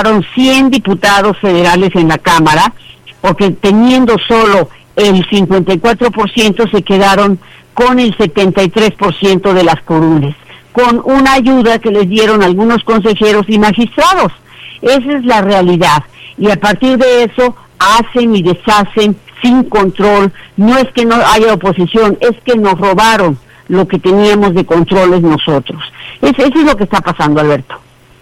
robaron 100 diputados federales en la Cámara, porque teniendo solo el 54% se quedaron con el 73% de las curules, con una ayuda que les dieron algunos consejeros y magistrados. Esa es la realidad. Y a partir de eso hacen y deshacen sin control. No es que no haya oposición, es que nos robaron lo que teníamos de controles nosotros. Eso es lo que está pasando, Alberto.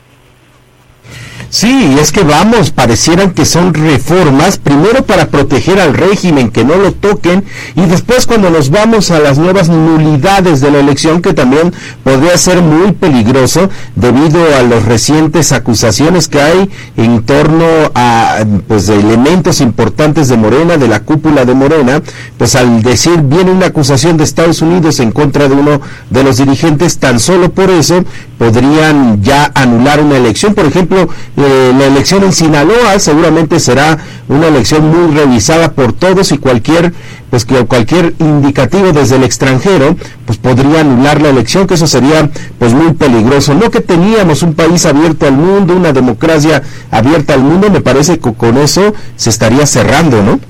Sí, es que parecieran que son reformas, primero para proteger al régimen, que no lo toquen, y después cuando nos vamos a las nuevas nulidades de la elección, que también podría ser muy peligroso debido a las recientes acusaciones que hay en torno a de elementos importantes de Morena, de la cúpula de Morena, pues al decir viene una acusación de Estados Unidos en contra de uno de los dirigentes, tan solo por eso podrían ya anular una elección. Por ejemplo, la elección en Sinaloa seguramente será una elección muy revisada por todos, y cualquier indicativo desde el extranjero pues podría anular la elección, que eso sería pues muy peligroso. No que teníamos un país abierto al mundo, una democracia abierta al mundo, me parece que con eso se estaría cerrando, ¿no?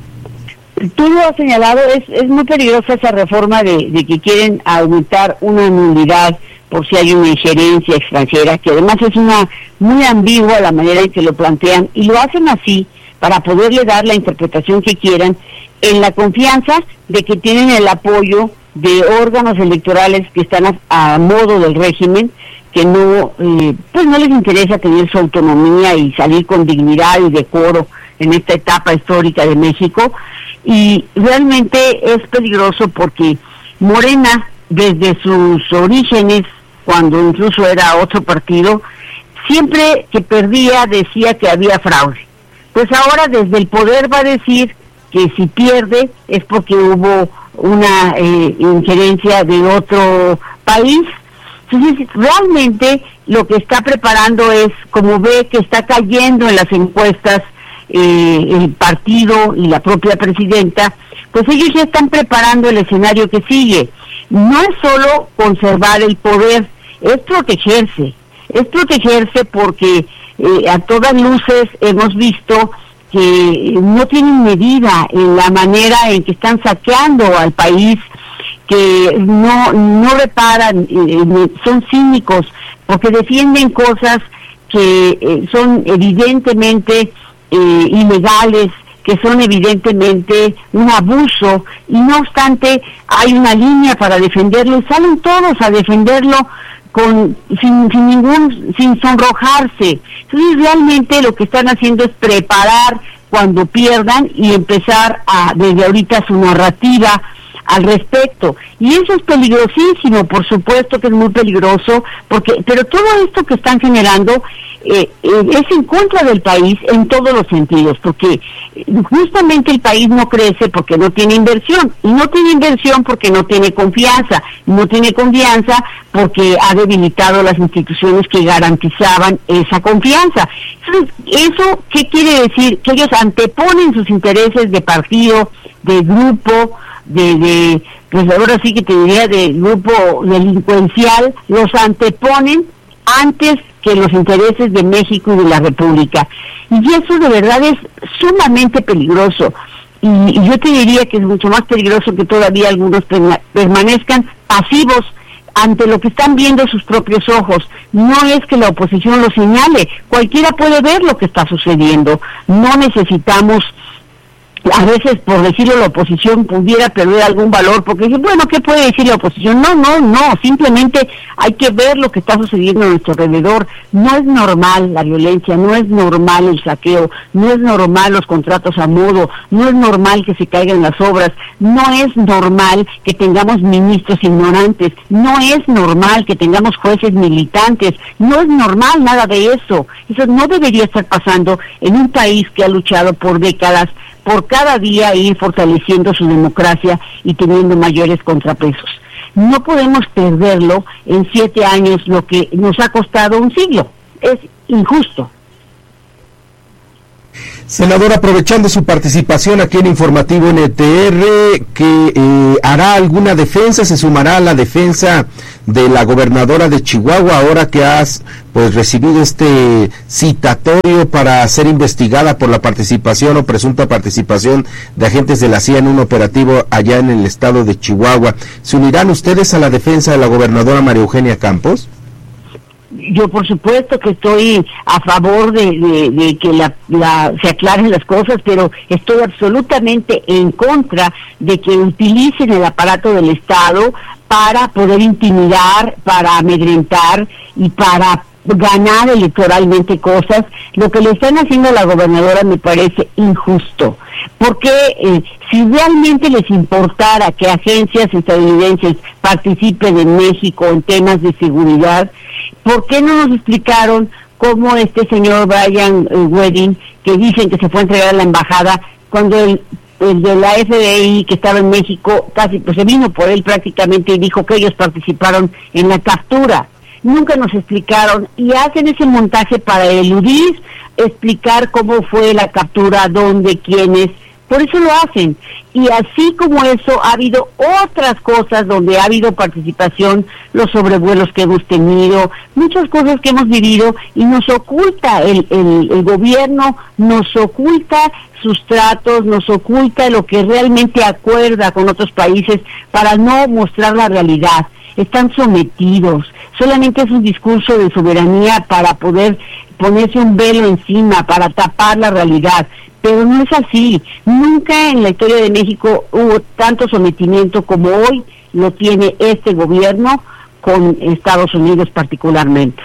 Tú lo has señalado, es muy peligrosa esa reforma de que quieren aumentar una nulidad por si hay una injerencia extranjera, que además es muy ambigua la manera en que lo plantean, y lo hacen así para poderle dar la interpretación que quieran, en la confianza de que tienen el apoyo de órganos electorales que están a modo del régimen, que no les interesa tener su autonomía y salir con dignidad y decoro en esta etapa histórica de México. Y realmente es peligroso porque Morena, desde sus orígenes, cuando incluso era otro partido, siempre que perdía decía que había fraude. Pues ahora desde el poder va a decir que si pierde es porque hubo una injerencia de otro país. Entonces, realmente lo que está preparando es, como ve que está cayendo en las encuestas el partido y la propia presidenta, pues ellos ya están preparando el escenario que sigue. No es solo conservar el poder, es protegerse porque a todas luces hemos visto que no tienen medida en la manera en que están saqueando al país, que no reparan, son cínicos, porque defienden cosas que son evidentemente ilegales, que son evidentemente un abuso, y no obstante hay una línea para defenderlo, y salen todos a defenderlo sin sonrojarse. Entonces realmente lo que están haciendo es preparar cuando pierdan y empezar desde ahorita su narrativa al respecto, y eso es peligrosísimo, por supuesto que es muy peligroso, pero todo esto que están generando es en contra del país en todos los sentidos, porque justamente el país no crece porque no tiene inversión, y no tiene inversión porque no tiene confianza porque ha debilitado las instituciones que garantizaban esa confianza. Entonces, ¿eso qué quiere decir? Que ellos anteponen sus intereses de partido, de grupo, pues ahora sí que te diría de grupo delincuencial, los anteponen antes que los intereses de México y de la República. Y eso de verdad es sumamente peligroso. Y yo te diría que es mucho más peligroso que todavía algunos permanezcan pasivos ante lo que están viendo sus propios ojos. No es que la oposición lo señale, cualquiera puede ver lo que está sucediendo. No necesitamos, a veces, por decirlo, la oposición pudiera perder algún valor, porque dice, bueno, ¿qué puede decir la oposición? No, simplemente hay que ver lo que está sucediendo a nuestro alrededor. No es normal la violencia, no es normal el saqueo, no es normal los contratos a modo, no es normal que se caigan las obras, no es normal que tengamos ministros ignorantes, no es normal que tengamos jueces militantes, no es normal nada de eso. Eso no debería estar pasando en un país que ha luchado por décadas por cada día ir fortaleciendo su democracia y teniendo mayores contrapesos. No podemos perderlo en 7 años, lo que nos ha costado un siglo. Es injusto. Senador, aprovechando su participación aquí en Informativo NTR, que hará alguna defensa, se sumará a la defensa de la gobernadora de Chihuahua, ahora que has recibido este citatorio para ser investigada por la participación o presunta participación de agentes de la CIA en un operativo allá en el estado de Chihuahua. ¿Se unirán ustedes a la defensa de la gobernadora María Eugenia Campos? Yo por supuesto que estoy a favor de que se aclaren las cosas, pero estoy absolutamente en contra de que utilicen el aparato del Estado para poder intimidar, para amedrentar y para ganar electoralmente cosas. Lo que le están haciendo a la gobernadora me parece injusto, porque si realmente les importara que agencias estadounidenses participen en México en temas de seguridad, ¿por qué no nos explicaron cómo este señor Brian Wedding, que dicen que se fue a entregar a la embajada, cuando el de la FBI que estaba en México, casi pues se vino por él prácticamente y dijo que ellos participaron en la captura? Nunca nos explicaron y hacen ese montaje para eludir explicar cómo fue la captura, dónde, quiénes. Por eso lo hacen. Y así como eso, ha habido otras cosas donde ha habido participación, los sobrevuelos que hemos tenido, muchas cosas que hemos vivido, y nos oculta el gobierno, nos oculta sus tratos, nos oculta lo que realmente acuerda con otros países para no mostrar la realidad. Están sometidos, solamente es un discurso de soberanía para poder ponerse un velo encima, para tapar la realidad. Pero no es así. Nunca en la historia de México hubo tanto sometimiento como hoy lo tiene este gobierno con Estados Unidos particularmente.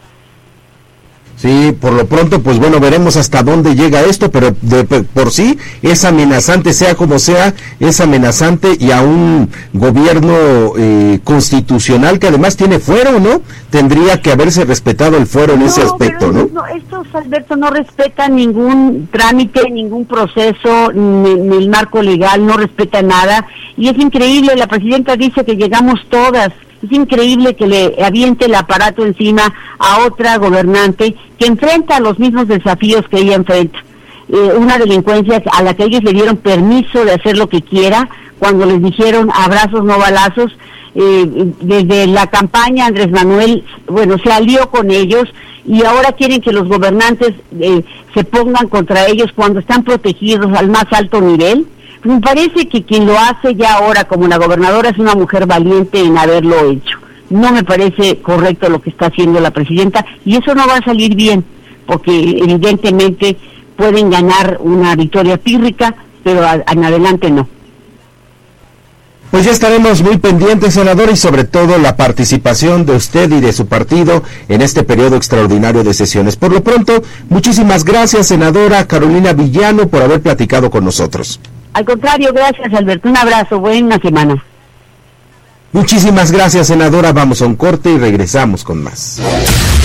Sí, por lo pronto, pues bueno, veremos hasta dónde llega esto, pero por sí es amenazante, sea como sea, es amenazante, y a un gobierno constitucional que además tiene fuero, ¿no? Tendría que haberse respetado el fuero en ese aspecto, ¿no? No, estos, Alberto, no respetan ningún trámite, ningún proceso, ni el marco legal, no respeta nada, y es increíble, la presidenta dice que llegamos todas. Es increíble que le aviente el aparato encima a otra gobernante que enfrenta los mismos desafíos que ella enfrenta. Una delincuencia a la que ellos le dieron permiso de hacer lo que quiera, cuando les dijeron abrazos no balazos. Desde la campaña Andrés Manuel, se alió con ellos, y ahora quieren que los gobernantes se pongan contra ellos cuando están protegidos al más alto nivel. Me parece que quien lo hace ya ahora como la gobernadora es una mujer valiente en haberlo hecho. No me parece correcto lo que está haciendo la presidenta, y eso no va a salir bien, porque evidentemente pueden ganar una victoria pírrica, pero en adelante no. Pues ya estaremos muy pendientes, senador, y sobre todo la participación de usted y de su partido en este periodo extraordinario de sesiones. Por lo pronto, muchísimas gracias, senadora Carolina Villano, por haber platicado con nosotros. Al contrario, gracias, Alberto. Un abrazo, buena semana. Muchísimas gracias, senadora. Vamos a un corte y regresamos con más.